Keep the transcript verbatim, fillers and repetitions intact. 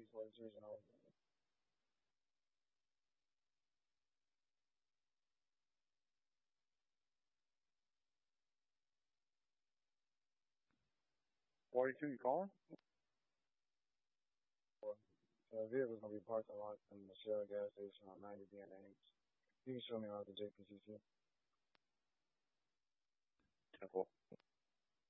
East forty-two, John. forty-two, you calling? So the vehicle's gonna be parked a lot in the Shell gas station on ninety B and Ames. You can show me around the J P C C. ten four.